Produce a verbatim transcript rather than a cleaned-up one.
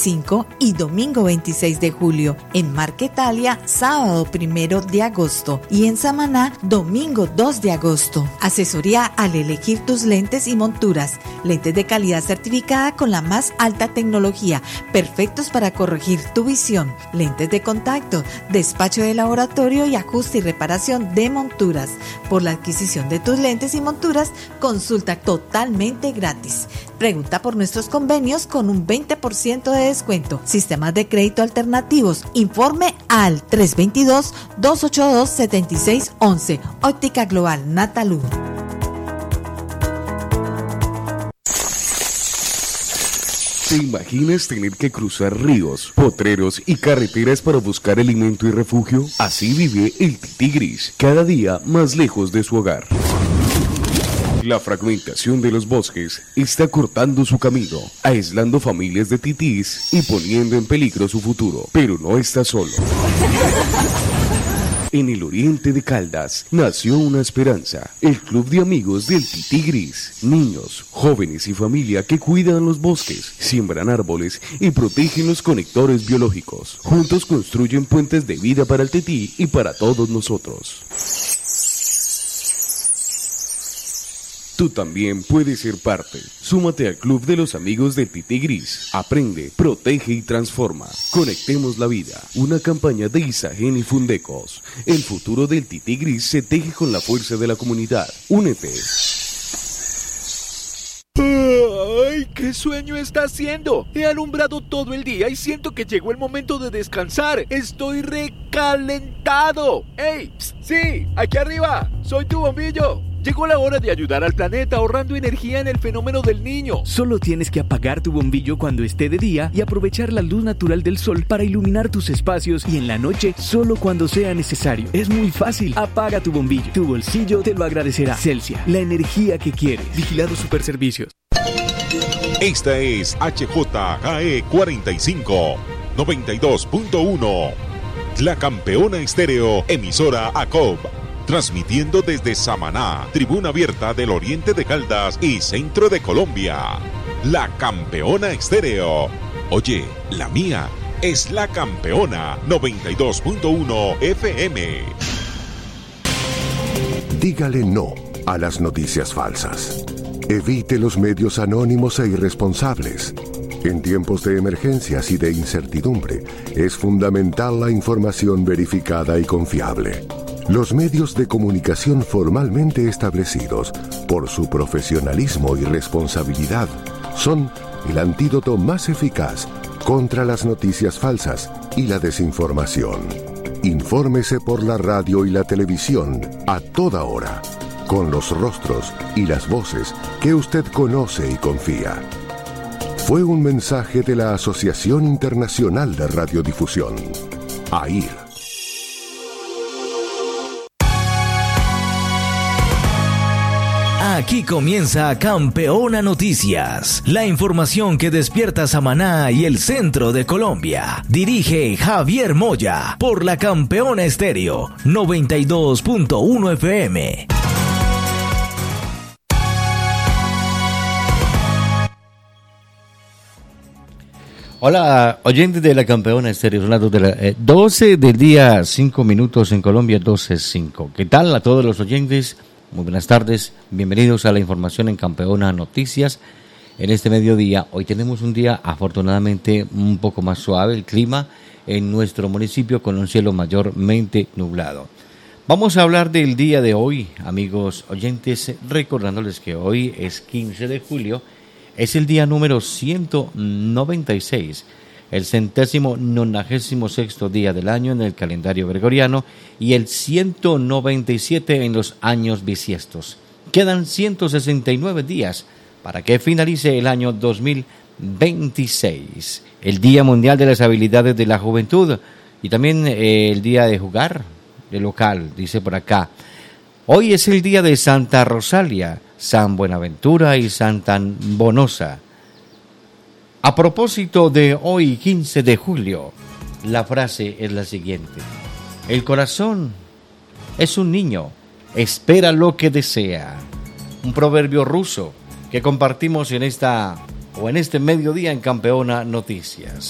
veinticinco y domingo veintiséis de julio. En Marquetalia, sábado primero de agosto. Y en Samaná, domingo dos de agosto. Asesoría al elegir tus lentes y monturas. Lentes de calidad certificada con la más alta tecnología, perfectos para corregir tu visión. Lentes de contacto, despacho de laboratorio y ajuste y reparación de monturas. Por la adquisición de tus lentes y monturas, consulta totalmente gratis. Pregunta por nuestros convenios con un veinte por ciento de descuento. Sistemas de crédito alternativos. Informe al tres dos dos, dos ocho dos, siete seis uno uno. Óptica Global Natalú. ¿Te imaginas tener que cruzar ríos, potreros y carreteras para buscar alimento y refugio? Así vive el tití gris, cada día más lejos de su hogar. La fragmentación de los bosques está cortando su camino, aislando familias de titís y poniendo en peligro su futuro. Pero no está solo. En el oriente de Caldas nació una esperanza, el club de amigos del tití gris. Niños, jóvenes y familia que cuidan los bosques, siembran árboles y protegen los conectores biológicos. Juntos construyen puentes de vida para el tití y para todos nosotros. Tú también puedes ser parte. Súmate al Club de los Amigos del Tití Gris. Aprende, protege y transforma. Conectemos la vida. Una campaña de Isagen y Fundecos. El futuro del Tití Gris se teje con la fuerza de la comunidad. Únete. ¡Ay, qué sueño está haciendo! He alumbrado todo el día y siento que llegó el momento de descansar. Estoy recalentado. ¡Ey! ¡Sí! ¡Aquí arriba! ¡Soy tu bombillo! Llegó la hora de ayudar al planeta ahorrando energía en el fenómeno del Niño. Solo tienes que apagar tu bombillo cuando esté de día y aprovechar la luz natural del sol para iluminar tus espacios, y en la noche solo cuando sea necesario. Es muy fácil. Apaga tu bombillo. Tu bolsillo te lo agradecerá. Celsia, la energía que quieres. Vigilado Superservicios. Esta es H J G E cuarenta y cinco, noventa y dos punto uno. La Campeona Estéreo, emisora A C O B. Transmitiendo desde Samaná, tribuna abierta del oriente de Caldas y centro de Colombia. La Campeona Estéreo. Oye, la mía es La Campeona noventa y dos punto uno F M. Dígale no a las noticias falsas. Evite los medios anónimos e irresponsables. En tiempos de emergencias y de incertidumbre, es fundamental la información verificada y confiable. Los medios de comunicación formalmente establecidos, por su profesionalismo y responsabilidad, son el antídoto más eficaz contra las noticias falsas y la desinformación. Infórmese por la radio y la televisión a toda hora, con los rostros y las voces que usted conoce y confía. Fue un mensaje de la Asociación Internacional de Radiodifusión, A I R. Aquí comienza Campeona Noticias, la información que despierta Samaná y el centro de Colombia. Dirige Javier Moya por la Campeona Estéreo noventa y dos punto uno F M. Hola, oyentes de la Campeona Estéreo, son las dos de la, eh, doce del día, cinco minutos en Colombia, doce cinco. ¿Qué tal a todos los oyentes? Muy buenas tardes, bienvenidos a la información en Campeona Noticias. En este mediodía, hoy tenemos un día afortunadamente un poco más suave, el clima en nuestro municipio con un cielo mayormente nublado. Vamos a hablar del día de hoy, amigos oyentes, recordándoles que hoy es quince de julio, es el día número ciento noventa y seis, el centésimo nonagésimo sexto día del año en el calendario gregoriano y el ciento noventa y siete en los años bisiestos. Quedan ciento sesenta y nueve días para que finalice el año dos mil veintiséis, el Día Mundial de las Habilidades de la Juventud y también eh, el Día de Jugar, de local, dice por acá. Hoy es el día de Santa Rosalia, San Buenaventura y Santa Bonosa. A propósito de hoy, quince de julio, la frase es la siguiente: el corazón es un niño, espera lo que desea. Un proverbio ruso que compartimos en esta o en este mediodía en Campeona Noticias.